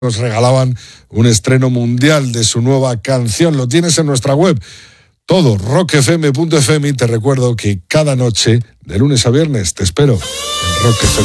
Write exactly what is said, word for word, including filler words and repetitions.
nos regalaban un estreno mundial de su nueva canción. Lo tienes en nuestra web, todo, rock f m punto f m, y te recuerdo que cada noche, de lunes a viernes, te espero en Rock F M.